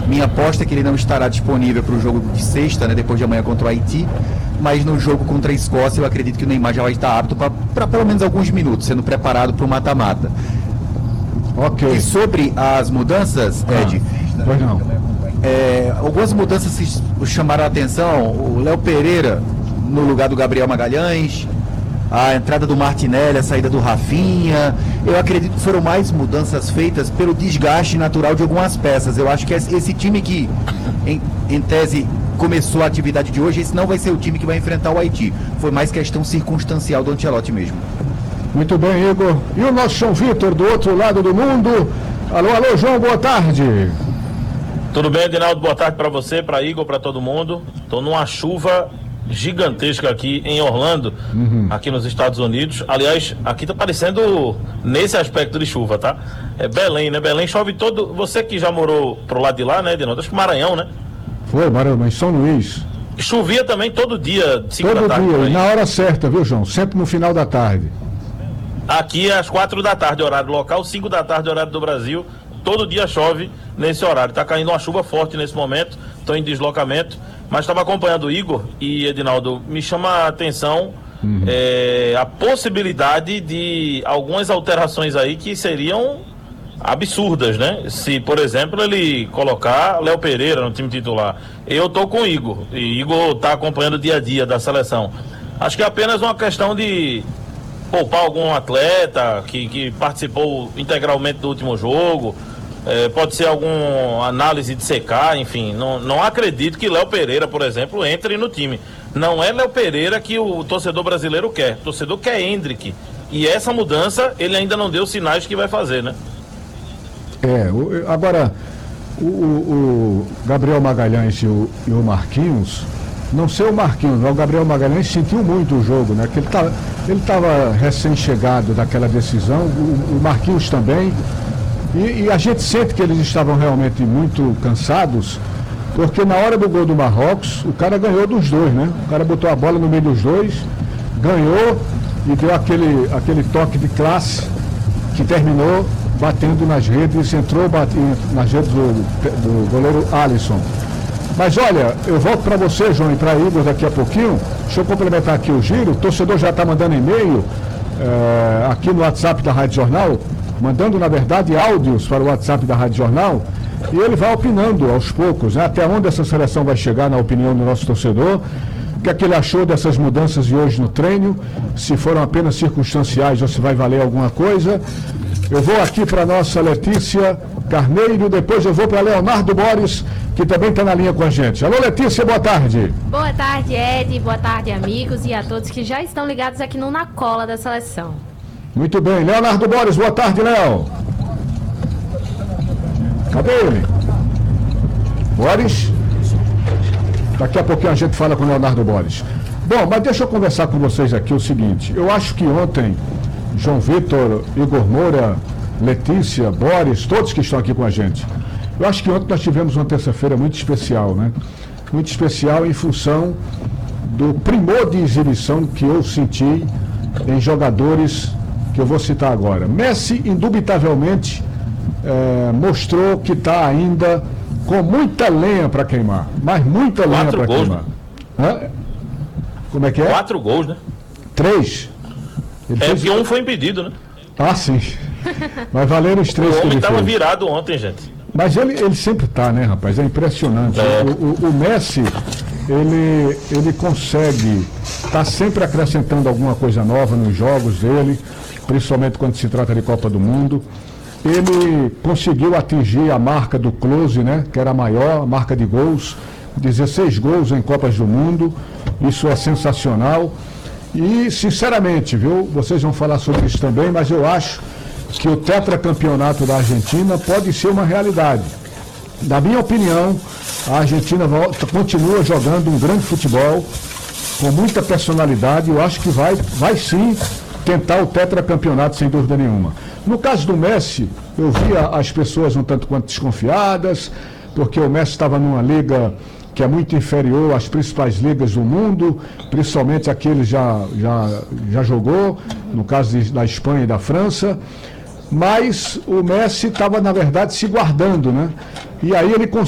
Minha aposta é que ele não estará disponível para o jogo de sexta, né, depois de amanhã contra o Haiti, mas no jogo contra a Escócia eu acredito que o Neymar já vai estar apto para pelo menos alguns minutos, sendo preparado para o mata-mata. Ok. E sobre as mudanças, Ed, pois não. Algumas mudanças se chamaram a atenção. O Léo Pereira no lugar do Gabriel Magalhães, a entrada do Martinelli, a saída do Rafinha. Eu acredito que foram mais mudanças feitas pelo desgaste natural de algumas peças. Eu acho que esse time que, em tese, começou a atividade de hoje, esse não vai ser o time que vai enfrentar o Haiti. Foi mais questão circunstancial do Ancelotti mesmo. Muito bem, Igor. E o nosso João Vitor, do outro lado do mundo. Alô, João, boa tarde. Tudo bem, Edinaldo? Boa tarde para você, para Igor, para todo mundo. Estou numa chuva gigantesca aqui em Orlando, aqui nos Estados Unidos. Aliás, aqui tá parecendo nesse aspecto de chuva, tá? É Belém, né? Belém chove todo... Você que já morou pro lado de lá, né, Edinaldo? Acho que Maranhão, né? Foi, Maranhão, em São Luís. Chovia também todo dia, 5 da tarde. Todo dia, na hora certa, viu, João? Sempre no final da tarde. Aqui às 4 da tarde, horário local, 5 da tarde, horário do Brasil. Todo dia chove nesse horário. Tá caindo uma chuva forte nesse momento. Estou em deslocamento. Mas estava acompanhando o Igor e, Edinaldo, me chama a atenção a possibilidade de algumas alterações aí que seriam absurdas, né? Se, por exemplo, ele colocar Léo Pereira no time titular. Eu tô com o Igor. E Igor tá acompanhando o dia a dia da seleção. Acho que é apenas uma questão de poupar algum atleta que participou integralmente do último jogo. Pode ser alguma análise de secar, enfim. Não acredito que Léo Pereira, por exemplo, entre no time. Não é Léo Pereira que o torcedor brasileiro quer. O torcedor quer Endrick. E essa mudança ele ainda não deu sinais que vai fazer, né? Agora, o Gabriel Magalhães e o Marquinhos, não sei o Marquinhos, mas o Gabriel Magalhães sentiu muito o jogo, né? Que ele estava recém-chegado daquela decisão, o Marquinhos também. E a gente sente que eles estavam realmente muito cansados, porque na hora do gol do Marrocos, o cara ganhou dos dois, né? O cara botou a bola no meio dos dois, ganhou e deu aquele toque de classe que terminou batendo nas redes, entrou nas redes do goleiro Alisson. Mas olha, eu volto para você, João, e para Igor daqui a pouquinho. Deixa eu complementar aqui o giro. O torcedor já está mandando e-mail aqui no WhatsApp da Rádio Jornal, mandando, na verdade, áudios para o WhatsApp da Rádio Jornal, e ele vai opinando aos poucos, né, até onde essa seleção vai chegar na opinião do nosso torcedor, o que é que ele achou dessas mudanças de hoje no treino, se foram apenas circunstanciais ou se vai valer alguma coisa. Eu vou aqui para a nossa Letícia Carneiro, depois eu vou para Leonardo Boris, que também está na linha com a gente. Alô, Letícia, boa tarde. Boa tarde, Ed, boa tarde, amigos, e a todos que já estão ligados aqui no Na Cola da Seleção. Muito bem, Leonardo Boris, boa tarde, Léo. Cadê ele? Boris? Daqui a pouquinho a gente fala com o Leonardo Boris. Bom, mas deixa eu conversar com vocês aqui o seguinte. Eu acho que ontem, João Vitor, Igor Moura, Letícia, Boris, todos que estão aqui com a gente, eu acho que ontem nós tivemos uma terça-feira muito especial, né? Muito especial em função do primor de exibição que eu senti em jogadores que eu vou citar agora. Messi, indubitavelmente, mostrou que está ainda com muita lenha para queimar, mas muita lenha para queimar. Né? Como é que é? 4 gols, né? 3. Porque um foi impedido, né? Ah, sim. Mas valeram os 3 que ele fez. O homem estava virado ontem, gente. Mas ele sempre está, né, rapaz? É impressionante. O Messi, ele consegue estar sempre acrescentando alguma coisa nova nos jogos dele, principalmente quando se trata de Copa do Mundo. Ele conseguiu atingir a marca do Klose, né, que era a maior, a marca de gols, 16 gols em Copas do Mundo. Isso é sensacional. E, sinceramente, viu, vocês vão falar sobre isso também, mas eu acho que o tetracampeonato da Argentina pode ser uma realidade. Na minha opinião, a Argentina continua jogando um grande futebol, com muita personalidade. Eu acho que vai sim tentar o tetracampeonato, sem dúvida nenhuma. No caso do Messi, eu via as pessoas um tanto quanto desconfiadas, porque o Messi estava numa liga que é muito inferior às principais ligas do mundo, principalmente aquele já jogou, no caso da Espanha e da França. Mas o Messi estava, na verdade, se guardando, né? E aí ele